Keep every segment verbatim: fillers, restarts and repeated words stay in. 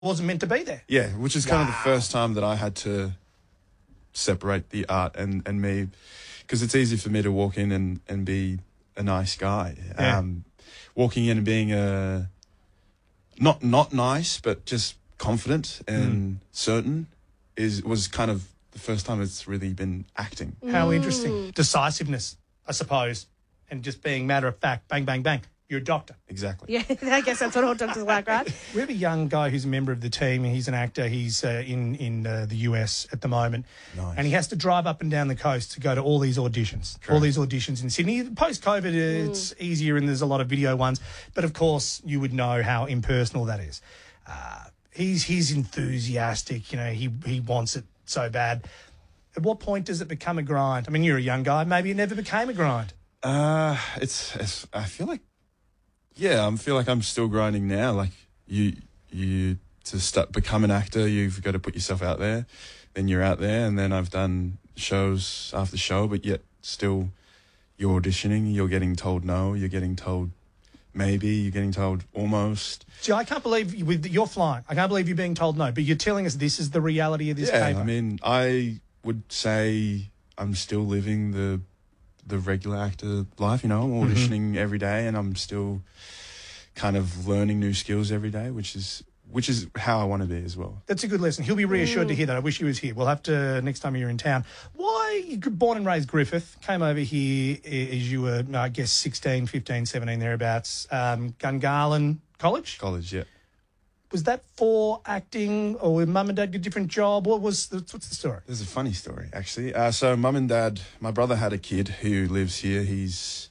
wasn't meant to be there. Yeah, which is kind Wow. of the first time that I had to separate the art and, and me, because it's easy for me to walk in and, and be a nice guy. Yeah. Um, walking in and being a not not nice, but just confident and certain is was kind of the first time it's really been acting. How interesting. Decisiveness, I suppose, and just being matter of fact, bang, bang, bang. You're a doctor. Exactly. Yeah, I guess that's what all doctors like, right? We have a young guy who's a member of the team. He's an actor. He's uh, in in uh, the U S at the moment. Nice. And he has to drive up and down the coast to go to all these auditions, all Correct. these auditions in Sydney. Post-COVID, it's easier and there's a lot of video ones. But, of course, you would know how impersonal that is. Uh, he's he's enthusiastic. You know, he, he wants it so bad. At what point does it become a grind? I mean, you're a young guy. Maybe it never became a grind. Uh, it's, it's I feel like, yeah, I feel like I'm still grinding now. Like you, you to start become an actor, you've got to put yourself out there. Then you're out there, and then I've done shows after show, but yet still, you're auditioning. You're getting told no. You're getting told maybe. You're getting told almost. See, I can't believe you, with, you're flying. I can't believe you're being told no. But you're telling us this is the reality of this Yeah, paper. I mean, I would say I'm still living the the regular actor life. You know, I'm auditioning every day, and I'm still kind of learning new skills every day, which is which is how I want to be as well. That's a good lesson. He'll be reassured to hear that. I wish he was here. We'll have to, next time you're in town. Why, you're born and raised Griffith, came over here as you were, I guess, sixteen, fifteen, seventeen, thereabouts. Um, Gungahlin College? College, yeah. Was that for acting, or were mum and dad get a different job? What was the, what's the story? There's a funny story, actually. Uh, so mum and dad, my brother had a kid who lives here. He's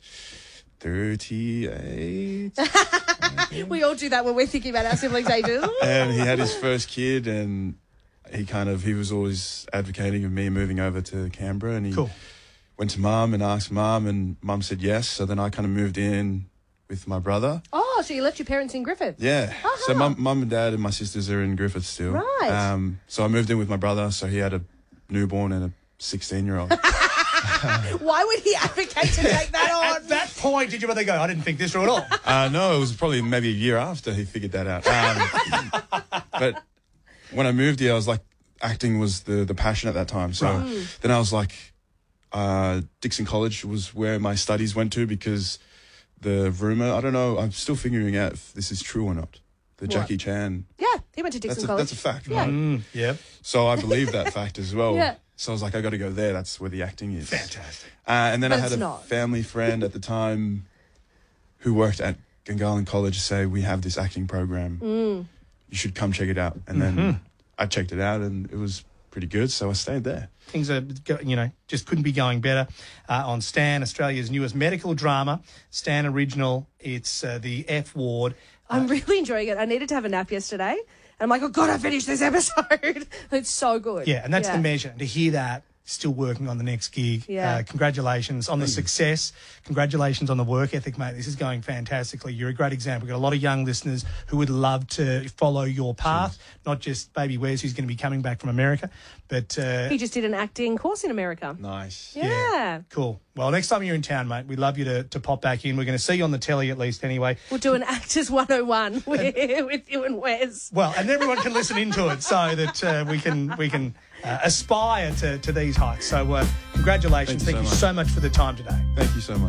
thirty-eight. We all do that when we're thinking about our siblings' ages. And he had his first kid, and he kind of, he was always advocating of me moving over to Canberra. And he Cool. went to mum and asked mum, and mum said yes. So then I kind of moved in with my brother. Oh, so you left your parents in Griffith? Yeah. So Uh-huh. mum, mum and dad and my sisters are in Griffith still. Right. Um, so I moved in with my brother. So he had a newborn and a sixteen-year-old. Why would he advocate to take that on? At that point, did you ever go, I didn't think this through at all? Uh, no, it was probably maybe a year after he figured that out. Um, but when I moved here, I was like, acting was the, the passion at that time. So Right. then I was like, uh, Dixon College was where my studies went to, because the rumour, I don't know, I'm still figuring out if this is true or not. The Jackie Chan, Yeah, he went to Dixon that's a, College. that's a fact, Yeah. right? Mm, yep. So I believe that fact as well. Yeah. So I was like, I got to go there. That's where the acting is. Fantastic. Uh, and then But I had it's a not. family friend at the time who worked at Gungahlin College say, we have this acting program. Mm. You should come check it out. And then I checked it out, and it was pretty good, so I stayed there. Things are, go- you know, just couldn't be going better. Uh, on Stan, Australia's newest medical drama, Stan Original. It's uh, the F Ward. I'm really enjoying it. I needed to have a nap yesterday. And I'm like, oh, God, I finished this episode. It's so good. Yeah, and that's Yeah. the measure. To hear that, still working on the next gig. Yeah. Uh, congratulations on the success. Congratulations on the work ethic, mate. This is going fantastically. You're a great example. We've got a lot of young listeners who would love to follow your path, not just Baby Wes, who's going to be coming back from America, but... Uh, He just did an acting course in America. Nice. Yeah. Cool. Well, next time you're in town, mate, we'd love you to, to pop back in. We're going to see you on the telly at least anyway. We'll do an Actors one oh one with, with you and Wes. Well, and everyone can listen into it so that uh, we can we can uh, aspire to, to these heights. So uh, congratulations. Thank Thank you you so so much for the time today. Thank you so much.